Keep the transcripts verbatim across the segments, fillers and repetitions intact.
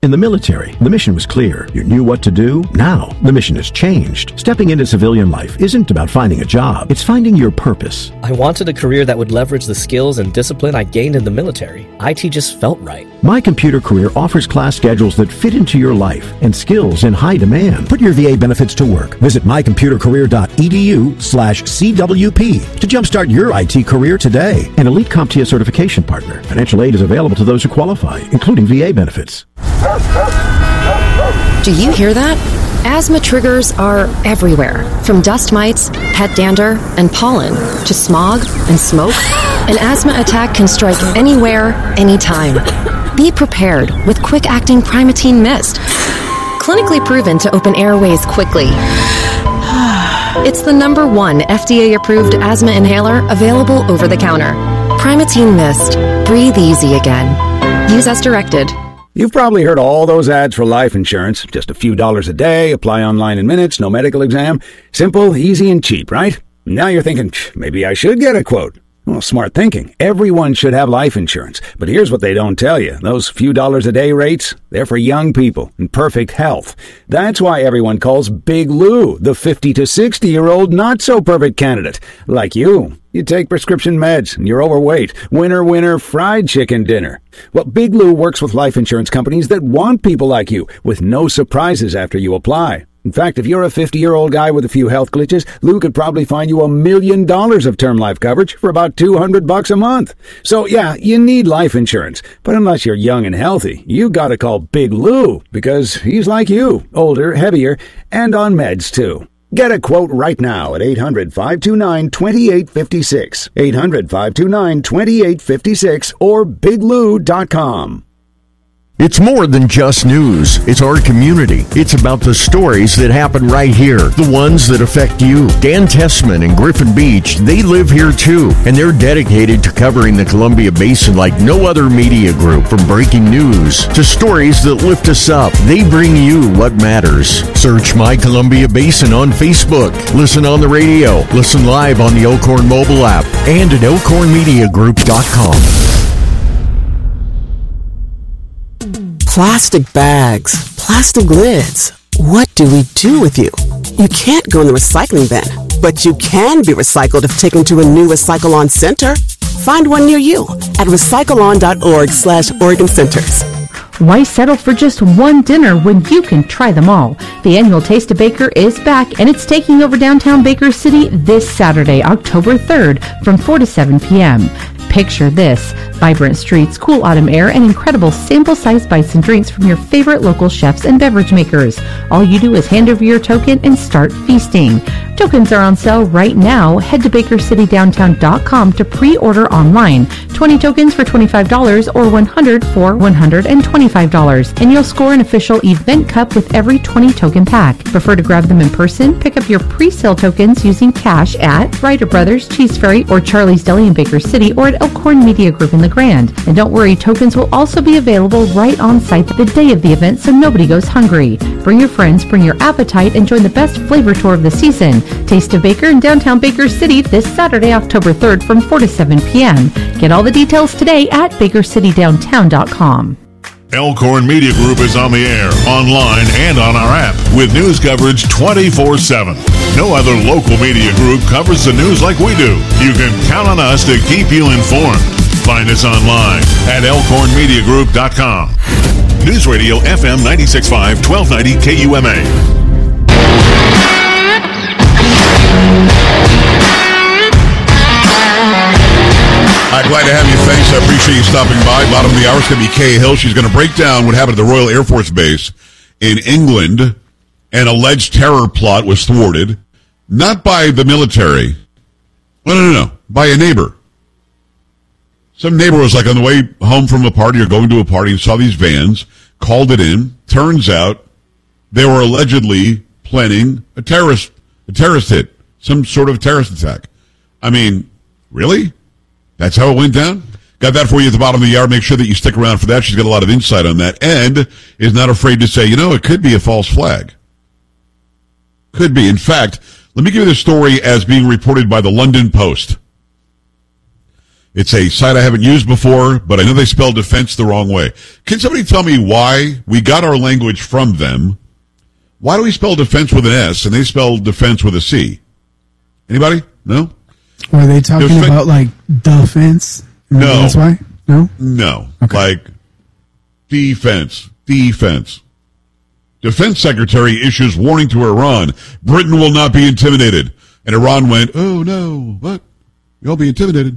In the military, the mission was clear. You knew what to do. Now, the mission has changed. Stepping into civilian life isn't about finding a job. It's finding your purpose. I wanted a career that would leverage the skills and discipline I gained in the military. I T just felt right. My Computer Career offers class schedules that fit into your life and skills in high demand. Put your V A benefits to work. Visit mycomputercareer.edu slash CWP to jumpstart your I T career today. An Elite CompTIA certification partner. Financial aid is available to those who qualify, including V A benefits. Do you hear that? Asthma triggers are everywhere, from dust mites, pet dander, and pollen, to smog and smoke. An asthma attack can strike anywhere, anytime. Be prepared with quick-acting Primatene Mist. Clinically proven to open airways quickly. It's the number one F D A-approved asthma inhaler available over the counter. Primatene Mist. Breathe easy again. Use as directed. You've probably heard all those ads for life insurance. Just a few dollars a day, apply online in minutes, no medical exam. Simple, easy, and cheap, right? Now you're thinking, maybe I should get a quote. Well, smart thinking. Everyone should have life insurance. But here's what they don't tell you. Those few dollars a day rates, they're for young people in perfect health. That's why everyone calls Big Lou the fifty to sixty-year-old not-so-perfect candidate. Like you. You take prescription meds, and you're overweight. Winner, winner, fried chicken dinner. Well, Big Lou works with life insurance companies that want people like you, with no surprises after you apply. In fact, if you're a fifty-year-old guy with a few health glitches, Lou could probably find you a million dollars of term life coverage for about two hundred bucks a month. So, yeah, you need life insurance. But unless you're young and healthy, you gotta call Big Lou, because he's like you, older, heavier, and on meds, too. Get a quote right now at eight hundred, five two nine, two eight five six, eight hundred, five two nine, two eight five six, or big lou dot com. It's more than just news. It's our community. It's about the stories that happen right here, the ones that affect you. Dan Tessman and Griffin Beach, they live here too, and they're dedicated to covering the Columbia Basin like no other media group. From breaking news to stories that lift us up, they bring you what matters. Search My Columbia Basin on Facebook. Listen on the radio. Listen live on the Elkhorn mobile app and at elkhorn media group dot com. Plastic bags, plastic lids. What do we do with you? You can't go in the recycling bin, but you can be recycled if taken to a new Recycle-On center. Find one near you at recycleon.org slash Oregon Centers. Why settle for just one dinner when you can try them all? The annual Taste of Baker is back, and it's taking over downtown Baker City this Saturday, October third, from four to seven p.m. Picture this: vibrant streets, cool autumn air, and incredible sample-sized bites and drinks from your favorite local chefs and beverage makers. All you do is hand over your token and start feasting. Tokens are on sale right now. Head to baker city downtown dot com to pre-order online. twenty tokens for twenty-five dollars or one hundred for one hundred twenty-five dollars. And you'll score an official event cup with every twenty token pack. Prefer to grab them in person? Pick up your pre-sale tokens using cash at Ryder Brothers, Cheese Ferry, or Charlie's Deli in Baker City, or at Elkhorn Media Group in the Grand. And don't worry, tokens will also be available right on site the day of the event, so nobody goes hungry. Bring your friends, bring your appetite, and join the best flavor tour of the season. Taste of Baker in downtown Baker City this Saturday, October third from four to seven p.m. Get all the details today at baker city downtown dot com. Elkhorn Media Group is on the air, online, and on our app with news coverage twenty-four seven. No other local media group covers the news like we do. You can count on us to keep you informed. Find us online at elkhorn media group dot com. News Radio F M ninety-six point five, twelve ninety K U M A. Hi, glad to have you. Thanks. I appreciate you stopping by. Bottom of the hour is going to be Kay Hill. She's going to break down what happened at the Royal Air Force Base in England. An alleged terror plot was thwarted, not by the military. No, no, no, no. By a neighbor. Some neighbor was like on the way home from a party or going to a party and saw these vans, called it in. Turns out they were allegedly planning a terrorist, a terrorist hit, some sort of terrorist attack. I mean, really? That's how it went down? Got that for you at the bottom of the hour. Make sure that you stick around for that. She's got a lot of insight on that and is not afraid to say, you know, it could be a false flag. Could be. In fact, let me give you the story as being reported by the London Post. It's a site I haven't used before, but I know they spell defense the wrong way. Can somebody tell me why we got our language from them? Why do we spell defense with an S and they spell defense with a C? Anybody? No? Were they talking Defen- about, like, defense? Maybe no. That's why? No? No. Okay. Like, defense. Defense. Defense Secretary issues warning to Iran. Britain will not be intimidated. And Iran went, oh, no, what? You'll be intimidated.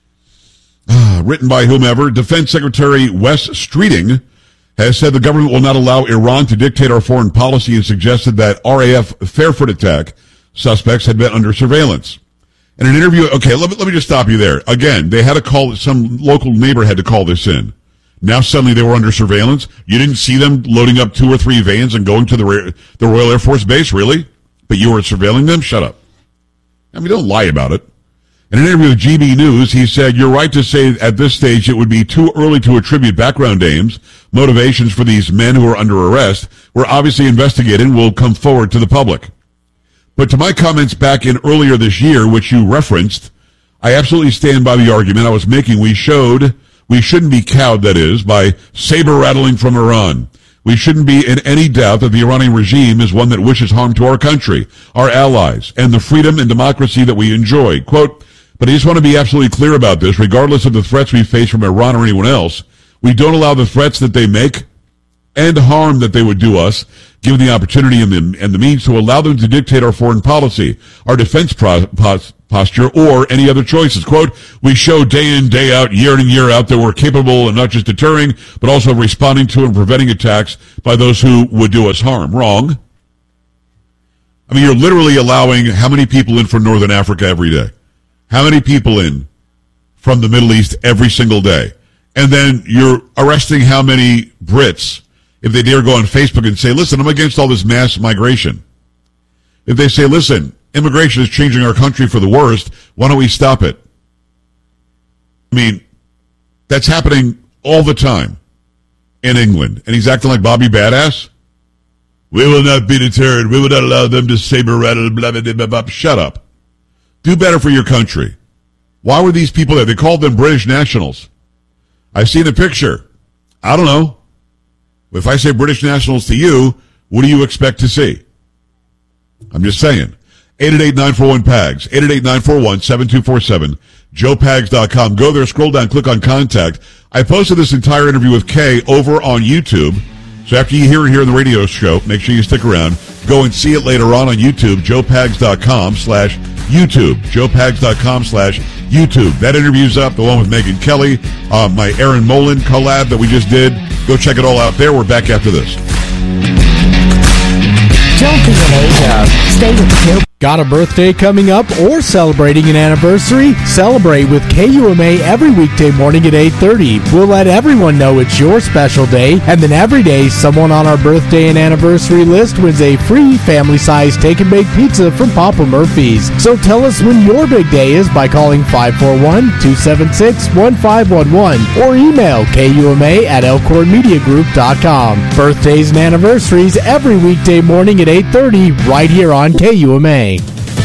Ah, written by whomever, Defense Secretary Wes Streeting has said the government will not allow Iran to dictate our foreign policy and suggested that R A F Fairfoot attack suspects had been under surveillance. In an interview, okay, let me, let me just stop you there. Again, they had to call, some local neighbor had to call this in. Now suddenly they were under surveillance. You didn't see them loading up two or three vans and going to the, the Royal Air Force Base, really? But you were surveilling them? Shut up. I mean, don't lie about it. In an interview with G B News, he said, you're right to say at this stage it would be too early to attribute background aims, motivations for these men who are under arrest. We're obviously investigating and will come forward to the public. But to my comments back in earlier this year, which you referenced, I absolutely stand by the argument I was making. We showed we shouldn't be cowed, that is, by saber-rattling from Iran. We shouldn't be in any doubt that the Iranian regime is one that wishes harm to our country, our allies, and the freedom and democracy that we enjoy. Quote, but I just want to be absolutely clear about this. Regardless of the threats we face from Iran or anyone else, we don't allow the threats that they make and harm that they would do us, given the opportunity and the, and the means to allow them to dictate our foreign policy, our defense pro, pos, posture, or any other choices. Quote, we show day in, day out, year in and year out that we're capable of not just deterring, but also responding to and preventing attacks by those who would do us harm. Wrong. I mean, you're literally allowing how many people in from Northern Africa every day? How many people in from the Middle East every single day? And then you're arresting how many Brits if they dare go on Facebook and say, listen, I'm against all this mass migration. If they say, listen, immigration is changing our country for the worst, why don't we stop it? I mean, that's happening all the time in England. And he's acting like Bobby Badass. We will not be deterred. We will not allow them to saber rattle, blah, blah, blah, blah. Shut up. Do better for your country. Why were these people there? They called them British nationals. I've seen a picture. I don't know. If I say British nationals to you, what do you expect to see? I'm just saying. eight eight eight, nine four one, P A G S. eight eight eight, nine four one, seven two four seven. joe pags dot com. Go there, scroll down, click on contact. I posted this entire interview with Kay over on YouTube. So after you hear it here in the radio show, make sure you stick around. Go and see it later on on YouTube, joe pags dot com slash YouTube, joe pags dot com slash YouTube. That interview's up, the one with Megyn Kelly, uh, my Aaron Molan collab that we just did. Go check it all out there. We're back after this. Don't be an A-dub. Stay with Joe. Got a birthday coming up or celebrating an anniversary? Celebrate with K U M A every weekday morning at eight thirty. We'll let everyone know it's your special day, and then every day someone on our birthday and anniversary list wins a free family-sized take-and-bake pizza from Papa Murphy's. So tell us when your big day is by calling five four one, two seven six, one five one one or email K U M A at elkhorn media group dot com. Birthdays and anniversaries every weekday morning at eight thirty right here on K U M A.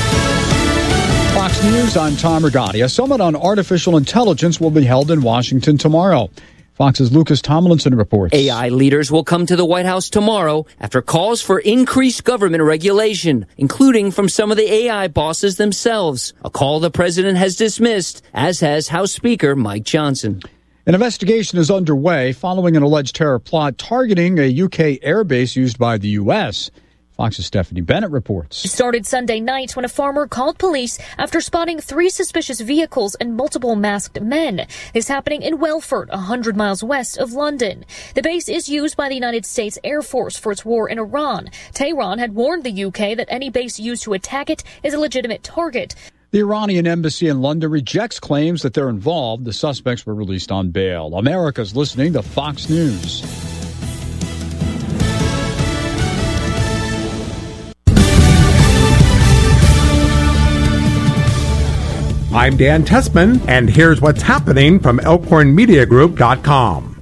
Fox News, I'm Tom Rigotti. A summit on artificial intelligence will be held in Washington tomorrow. Fox's Lucas Tomlinson reports. A I leaders will come to the White House tomorrow after calls for increased government regulation, including from some of the A I bosses themselves, a call the president has dismissed, as has House Speaker Mike Johnson. An investigation is underway following an alleged terror plot targeting a U K airbase used by the U S Fox's Stephanie Bennett reports. It started Sunday night when a farmer called police after spotting three suspicious vehicles and multiple masked men. This happening in Welford, one hundred miles west of London. The base is used by the United States Air Force for its war in Iran. Tehran had warned the U K that any base used to attack it is a legitimate target. The Iranian embassy in London rejects claims that they're involved. The suspects were released on bail. America's listening to Fox News. I'm Dan Tessman, and here's what's happening from elkhorn media group dot com.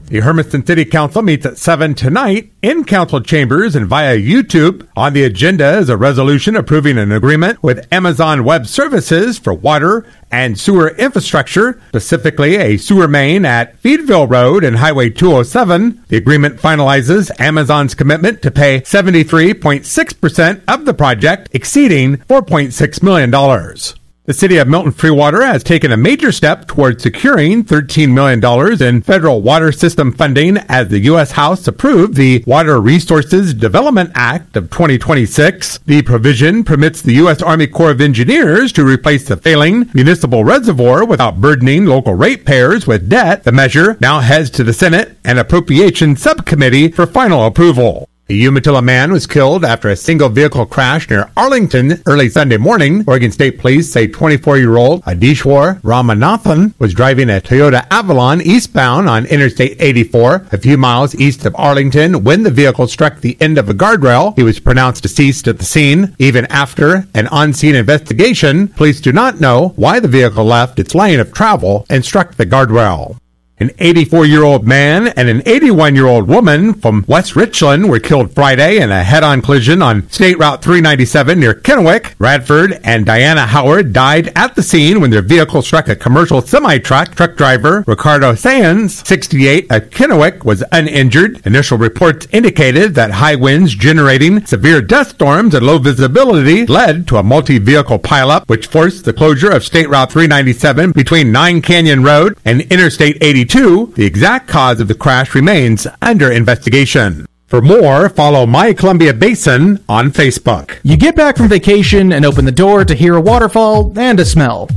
The Hermiston City Council meets at seven tonight in council chambers and via YouTube. On the agenda is a resolution approving an agreement with Amazon Web Services for water and sewer infrastructure, specifically a sewer main at Feedville Road and Highway two oh seven. The agreement finalizes Amazon's commitment to pay seventy-three point six percent of the project, exceeding four point six million dollars. The city of Milton Freewater has taken a major step toward securing thirteen million dollars in federal water system funding as the U S House approved the Water Resources Development Act of twenty twenty-six. The provision permits the U S Army Corps of Engineers to replace the failing municipal reservoir without burdening local ratepayers with debt. The measure now heads to the Senate and Appropriations Subcommittee for final approval. A Umatilla man was killed after a single vehicle crash near Arlington early Sunday morning. Oregon State Police say twenty-four-year-old Adishwar Ramanathan was driving a Toyota Avalon eastbound on Interstate eighty-four, a few miles east of Arlington, when the vehicle struck the end of a guardrail. He was pronounced deceased at the scene. Even after an on-scene investigation, police do not know why the vehicle left its lane of travel and struck the guardrail. An eighty-four-year-old man and an eighty-one-year-old woman from West Richland were killed Friday in a head-on collision on State Route three ninety-seven near Kennewick. Radford and Diana Howard died at the scene when their vehicle struck a commercial semi-truck. Truck driver Ricardo Sands, sixty-eight, of Kennewick, was uninjured. Initial reports indicated that high winds generating severe dust storms and low visibility led to a multi-vehicle pileup, which forced the closure of State Route three ninety-seven between Nine Canyon Road and Interstate eighty-two. The exact cause of the crash remains under investigation. For more, follow My Columbia Basin on Facebook. You get back from vacation and open the door to hear a waterfall and a smell.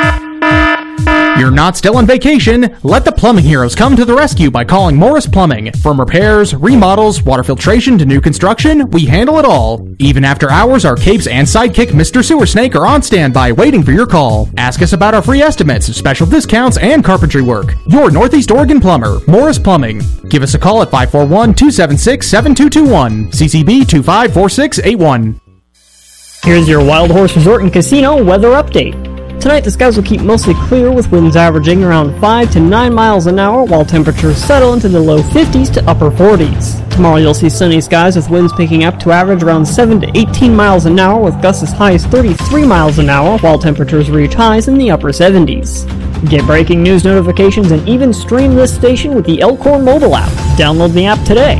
You're not still on vacation. Let the plumbing heroes come to the rescue by calling Morris Plumbing. From repairs, remodels, water filtration to new construction, we handle it all. Even after hours, our capes and sidekick Mister Sewer Snake are on standby waiting for your call. Ask us about our free estimates, special discounts, and carpentry work. Your Northeast Oregon plumber, Morris Plumbing. Give us a call at five four one, two seven six, seven two two one, C C B two five four six eight one. Here's your Wild Horse Resort and Casino weather update. Tonight, the skies will keep mostly clear with winds averaging around five to nine miles an hour, while temperatures settle into the low fifties to upper forties. Tomorrow, you'll see sunny skies with winds picking up to average around seven to eighteen miles an hour, with gusts as high as thirty-three miles an hour, while temperatures reach highs in the upper seventies. Get breaking news notifications and even stream this station with the Elkhorn mobile app. Download the app today.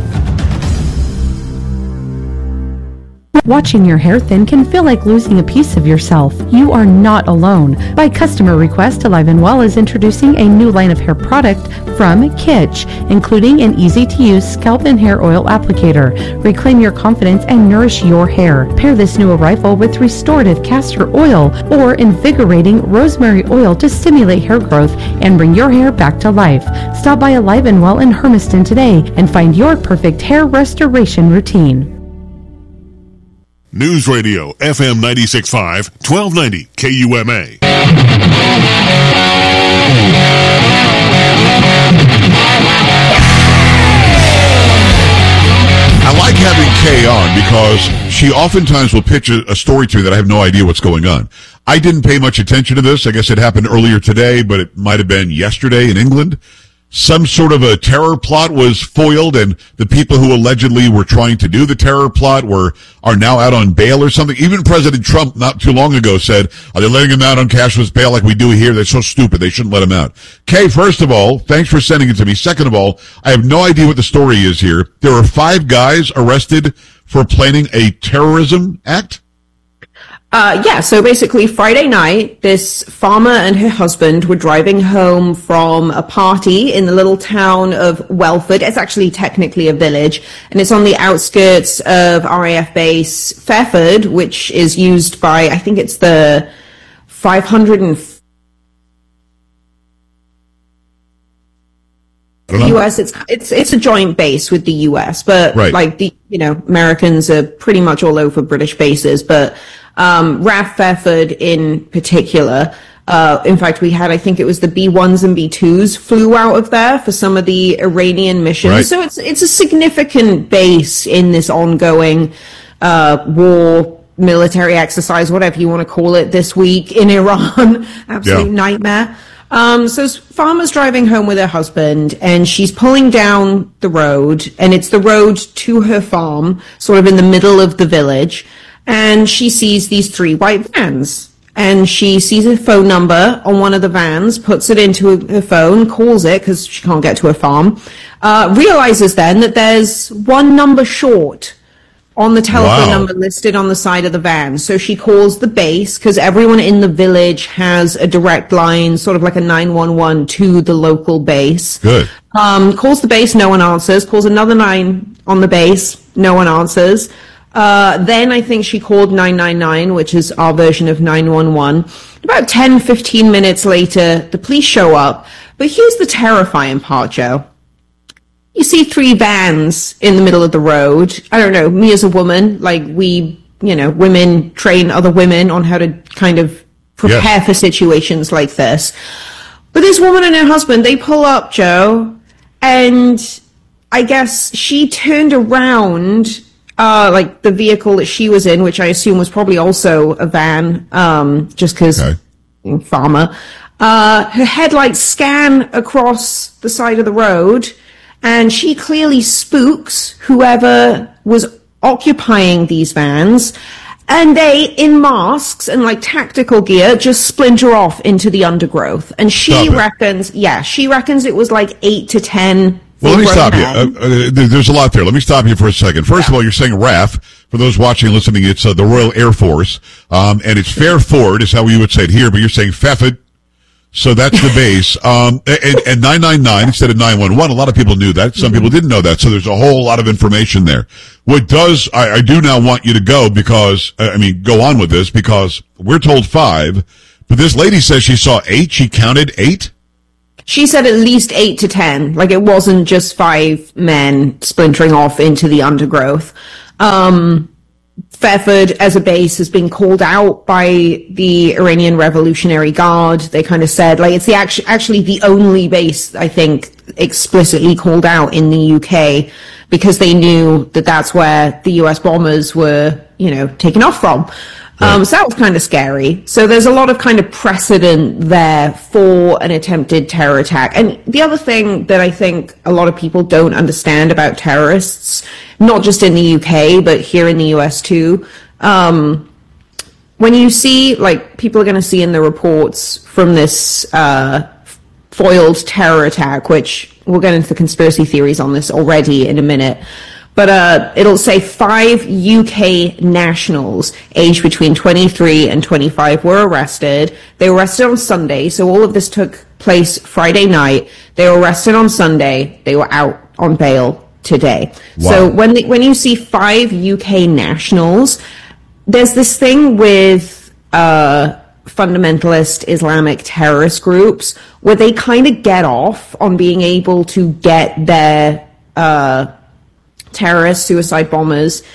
Watching your hair thin can feel like losing a piece of yourself. You are not alone. By customer request, Alive and Well is introducing a new line of hair product from Kitsch, including an easy-to-use scalp and hair oil applicator. Reclaim your confidence and nourish your hair. Pair this new arrival with restorative castor oil or invigorating rosemary oil to stimulate hair growth and bring your hair back to life. Stop by Alive and Well in Hermiston today and find your perfect hair restoration routine. News Radio, F M ninety-six point five, twelve ninety K U M A. I like having Kay on because she oftentimes will pitch a, a story to me that I have no idea what's going on. I didn't pay much attention to this. I guess it happened earlier today, but it might have been yesterday in England. Some sort of a terror plot was foiled, and the people who allegedly were trying to do the terror plot were are now out on bail or something. Even President Trump not too long ago said, are they letting him out on cashless bail like we do here? They're so stupid. They shouldn't let him out. Kay, first of all, thanks for sending it to me. Second of all, I have no idea what the story is here. There are five guys arrested for planning a terrorism act? Uh, yeah, so basically Friday night, this farmer and her husband were driving home from a party in the little town of Welford. It's actually technically a village, and it's on the outskirts of R A F base Fairford, which is used by, I think it's the five hundred U S. It's it's it's a joint base with the U S, but right. like the you know Americans are pretty much all over British bases, but um, R A F Fairford in particular. Uh, in fact, we had I think it was the B ones and B twos flew out of there for some of the Iranian missions. Right. So it's it's a significant base in this ongoing uh, war, military exercise, whatever you want to call it, this week in Iran. Absolute yeah. nightmare. Um, so Farmer's driving home with her husband, and she's pulling down the road, and it's the road to her farm, sort of in the middle of the village, and she sees these three white vans. And she sees a phone number on one of the vans, puts it into her phone, calls it because she can't get to her farm, uh, realizes then that there's one number short on the telephone Wow. number listed on the side of the van. So she calls the base because everyone in the village has a direct line, sort of like a nine one one to the local base. Good. Um, calls the base, no one answers. Calls another nine on the base, no one answers. Uh, then I think she called nine nine nine, which is our version of nine one one. About ten, fifteen minutes later, the police show up. But here's the terrifying part, Joe. You see three vans in the middle of the road. I don't know, me as a woman, like we, you know, women train other women on how to kind of prepare Yes. for situations like this. But this woman and her husband, they pull up, Joe, and I guess she turned around, uh, like the vehicle that she was in, which I assume was probably also a van, um, just because Okay. farmer. Uh, her headlights scan across the side of the road, and she clearly spooks whoever was occupying these vans, and they, in masks and like tactical gear, just splinter off into the undergrowth. And she Stop it. reckons, yeah, she reckons it was like eight to ten. Well, let me full-grown stop you. men. Uh, uh, there- there's a lot there. Let me stop you for a second. First of all, you're saying R A F. For those watching and listening, it's uh, the Royal Air Force, um, and it's Fairford is how we would say it here, but you're saying Fefford. So that's the base. Um, and, and nine nine nine instead of nine one one. A lot of people knew that. Some people didn't know that. So there's a whole lot of information there. What does, I, I do now want you to go because, uh, I mean, go on with this because we're told five, but this lady says she saw eight. She counted eight. She said at least eight to ten. Like it wasn't just five men splintering off into the undergrowth. Um, Fairford as a base has been called out by the Iranian Revolutionary Guard. They kind of said, like, it's the actu- actually the only base, I think, explicitly called out in the U K because they knew that that's where the U S bombers were, you know, taken off from. Um, so that was kind of scary. So there's a lot of kind of precedent there for an attempted terror attack. And the other thing that I think a lot of people don't understand about terrorists, not just in the U K, but here in the U S too, um, when you see, like, people are going to see in the reports from this uh, foiled terror attack, which we'll get into the conspiracy theories on this already in a minute, but uh, it'll say five U K nationals aged between twenty-three and twenty-five were arrested. They were arrested on Sunday, so all of this took place Friday night. They were arrested on Sunday. They were out on bail today. Wow. So when the, when you see five U K nationals, there's this thing with uh, fundamentalist Islamic terrorist groups where they kind of get off on being able to get their uh, terrorists, suicide bombers,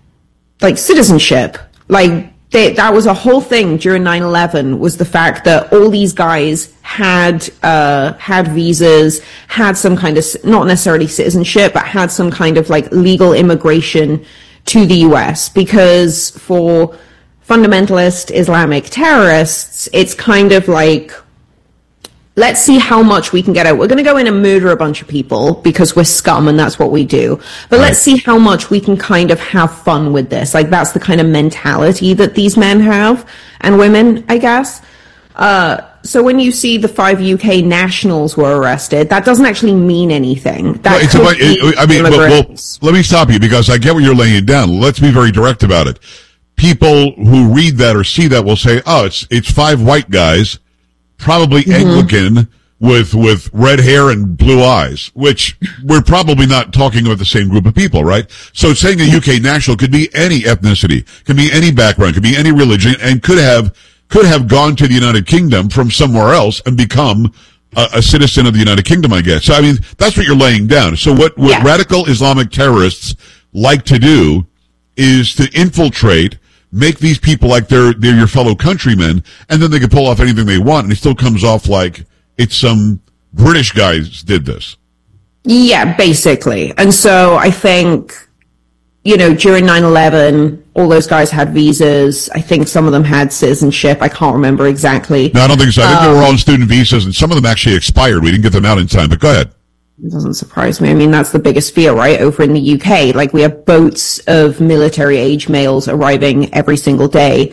like citizenship. Like they, that was a whole thing during nine eleven, was the fact that all these guys had uh, had visas, had some kind of, not necessarily citizenship, but had some kind of like legal immigration to the U S, because for fundamentalist Islamic terrorists, it's kind of like, let's see how much we can get out. We're going to go in and murder a bunch of people because we're scum and that's what we do. But let's see how much we can kind of have fun with this. Like, that's the kind of mentality that these men have, and women, I guess. Uh, so when you see the five U K nationals were arrested, that doesn't actually mean anything. That Well, it's could about, be it, I mean, well, well, immigrants. let me stop you because I get what you're laying down. Let's be very direct about it. People who read that or see that will say, oh, it's, it's five white guys, probably Mm-hmm. Anglican with, with red hair and blue eyes, which we're probably not talking about the same group of people, right? So saying a U K national could be any ethnicity, could be any background, could be any religion, and could have, could have gone to the United Kingdom from somewhere else and become a, a citizen of the United Kingdom, I guess. So, I mean, that's what you're laying down. So what, what Yeah. radical Islamic terrorists like to do is to infiltrate, make these people like they're, they're your fellow countrymen, and then they can pull off anything they want, and it still comes off like it's some British guys did this. Yeah, basically. And so I think you know, during nine eleven, all those guys had visas. I think some of them had citizenship. I can't remember exactly. No, I don't think so. I think um, they were all on student visas, and some of them actually expired. We didn't get them out in time, but go ahead. It doesn't surprise me. I mean, that's the biggest fear, right? Over in the U K, like we have boats of military age males arriving every single day.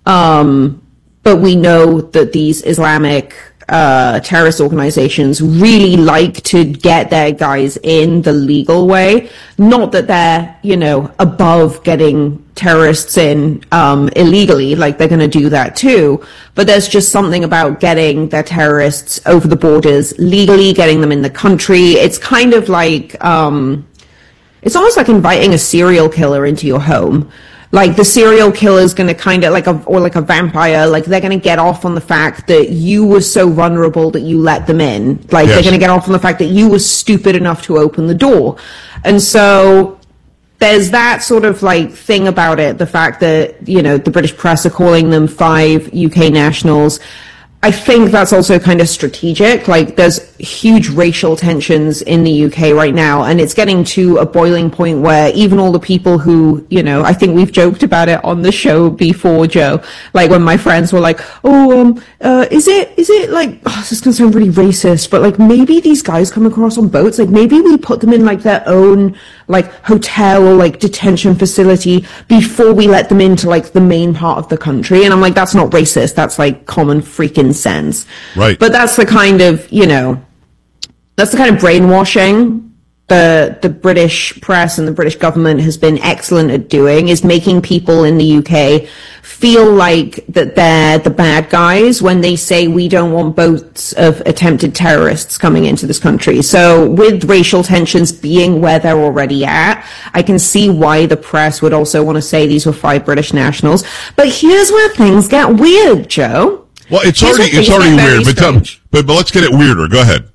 Um, but we know that these Islamic uh, terrorist organizations really like to get their guys in the legal way. Not that they're, you know, above getting terrorists in um, illegally, like they're going to do that too. But there's just something about getting their terrorists over the borders legally, getting them in the country. It's kind of like, um, it's almost like inviting a serial killer into your home. Like the serial killer is going to kind of like a, or like a vampire, like they're going to get off on the fact that you were so vulnerable that you let them in. Like yes. They're going to get off on the fact that you were stupid enough to open the door. And so there's that sort of like thing about it. The fact that, you know, the British press are calling them five U K nationals. I think that's also kind of strategic. Like there's huge racial tensions in the U K right now, and it's getting to a boiling point where even all the people who, you know, I think we've joked about it on the show before, Joe, like when my friends were like, oh, um, uh, is it, is it like, oh, this is going to sound really racist, but like maybe these guys come across on boats, like maybe we put them in like their own like hotel or like detention facility before we let them into like the main part of the country. And I'm like, that's not racist. That's like common freaking sense. Right. But that's the kind of, you know, that's the kind of brainwashing the the British press and the British government has been excellent at doing, is making people in the U K feel like that they're the bad guys when they say we don't want boats of attempted terrorists coming into this country. So with racial tensions being where they're already at, I can see why the press would also want to say these were five British nationals. But here's where things get weird, Joe. Well, it's here's already it's already weird, but, um, but but let's get it weirder. Go ahead.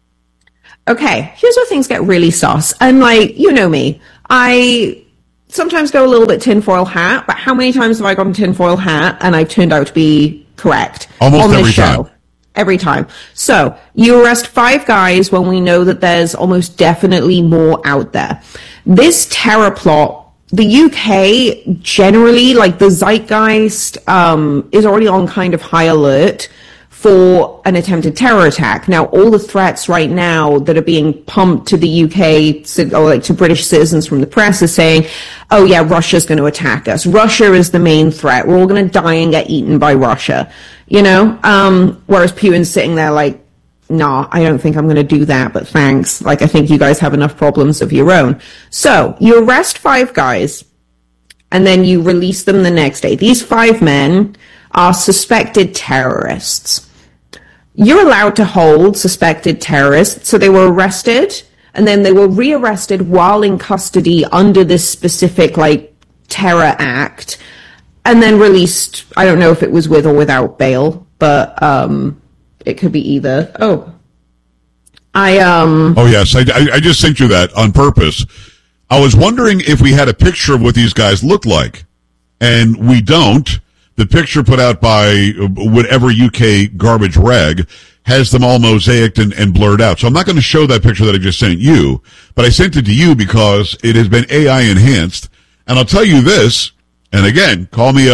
Okay, here's where things get really sus. And like, you know me, I sometimes go a little bit tinfoil hat, but how many times have I gone tinfoil hat and I've turned out to be correct? Almost on every this show? time. Every time. So, you arrest five guys when we know that there's almost definitely more out there. This terror plot, the U K generally, like the zeitgeist, um, is already on kind of high alert for an attempted terror attack. Now, all the threats right now that are being pumped to the U K, or like to British citizens from the press, are saying, oh yeah, Russia's going to attack us. Russia is the main threat. We're all going to die and get eaten by Russia. You know? Um, whereas Putin's sitting there like, nah, I don't think I'm going to do that, but thanks. Like, I think you guys have enough problems of your own. So, you arrest five guys, and then you release them the next day. These five men are suspected terrorists. You're allowed to hold suspected terrorists, so they were arrested, and then they were rearrested while in custody under this specific, like, terror act, and then released. I don't know if it was with or without bail, but um, it could be either. Oh. I, um... Oh, yes, I, I, I just sent you that on purpose. I was wondering if we had a picture of what these guys look like, and we don't. The picture put out by whatever U K garbage rag has them all mosaiced and, and blurred out. So I'm not going to show that picture that I just sent you, but I sent it to you because it has been A I enhanced. And I'll tell you this, and again, call me a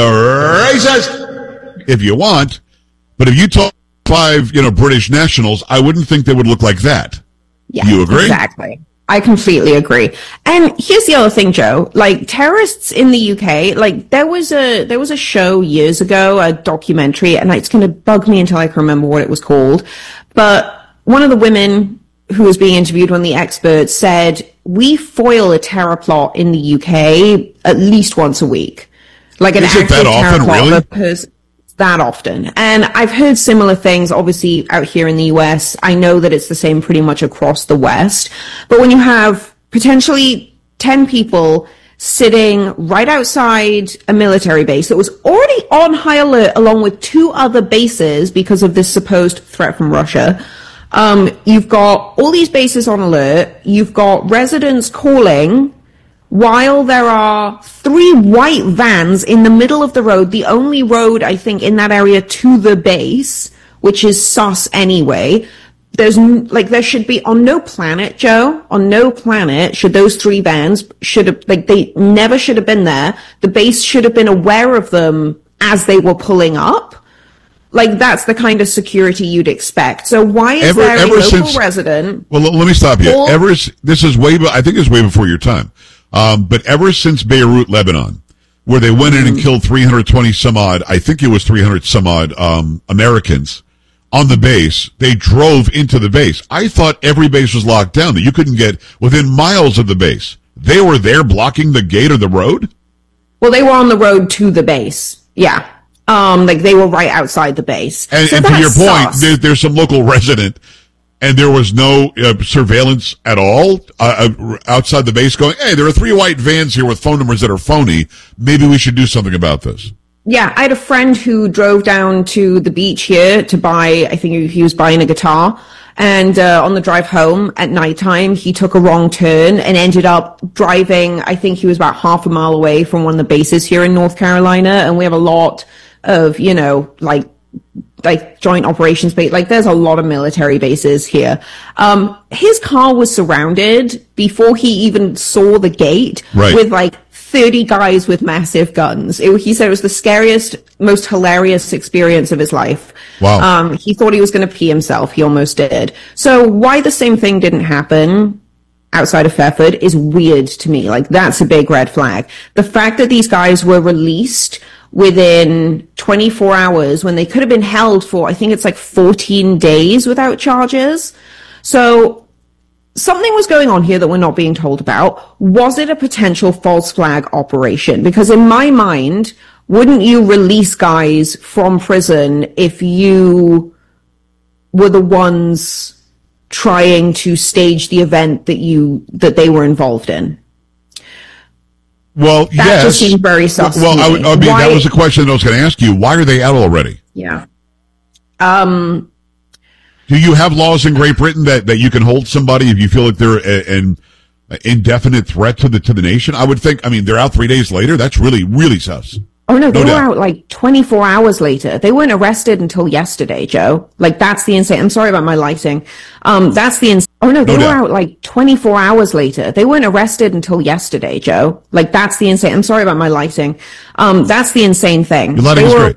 racist if you want, but if you told five, you know, British nationals, I wouldn't think they would look like that. Yeah, you agree? Exactly. I completely agree. And here's the other thing, Joe. Like, terrorists in the U K, like, there was a, there was a show years ago, a documentary, and it's going to bug me until I can remember what it was called. But one of the women who was being interviewed, one of the experts, said, we foil a terror plot in the U K at least once a week. Like, an Is it actual that terror often, plot really? of a person. That often. And I've heard similar things, obviously, out here in the U S. I know that it's the same pretty much across the West. But when you have potentially ten people sitting right outside a military base that was already on high alert along with two other bases because of this supposed threat from Russia, um, you've got all these bases on alert, you've got residents calling while there are three white vans in the middle of the road, the only road, I think, in that area to the base, which is sus anyway, there's like there should be on no planet, Joe, on no planet should those three vans should have like they never should have been there. The base should have been aware of them as they were pulling up. Like that's the kind of security you'd expect. So why is ever, there a local since, resident? Well, let me stop you. Or, ever this is way, I think it's way before your time. Um, but ever since Beirut, Lebanon, where they went mm-hmm. in and killed three hundred twenty some odd, I think it was three hundred some odd um, Americans. On the base, they drove into the base. I thought every base was locked down, that you couldn't get within miles of the base. They were there blocking the gate or the road? Well, they were on the road to the base. Yeah. Um, like they were right outside the base. And, so and to your point, there, there's some local resident, and there was no uh, surveillance at all uh, uh, outside the base going, hey, there are three white vans here with phone numbers that are phony. Maybe we should do something about this. Yeah, I had a friend who drove down to the beach here to buy, I think he was buying a guitar. And uh, on the drive home at nighttime, he took a wrong turn and ended up driving, I think he was about half a mile away from one of the bases here in North Carolina. And we have a lot of, you know, like, like joint operations base. Like there's a lot of military bases here. Um, his car was surrounded before he even saw the gate right. with like thirty guys with massive guns. It, he said it was the scariest, most hilarious experience of his life. Wow. Um, he thought he was going to pee himself. He almost did. So why the same thing didn't happen outside of Fairford is weird to me. Like that's a big red flag. The fact that these guys were released within twenty-four hours when they could have been held for, I think it's like fourteen days without charges. So something was going on here that we're not being told about. Was it a potential false flag operation? Because in my mind, wouldn't you release guys from prison if you were the ones trying to stage the event that you, that they were involved in? Well, that yes. just seemed very sus. Well, I, I mean, why, that was a question I was going to ask you. Why are they out already? Yeah. Um, Do you have laws in Great Britain that, that you can hold somebody if you feel like they're a, an indefinite threat to the to the nation? I would think, I mean, they're out three days later. That's really, really sus. Oh, no, they no were doubt. out like twenty-four hours later. They weren't arrested until yesterday, Joe. Like, that's the insane. I'm sorry about my lighting. Um, that's the insane. Oh, no, they no were doubt. out like twenty-four hours later. They weren't arrested until yesterday, Joe. Like, that's the insane. I'm sorry about my lighting. Um, that's the insane thing. Your lighting they is were, great.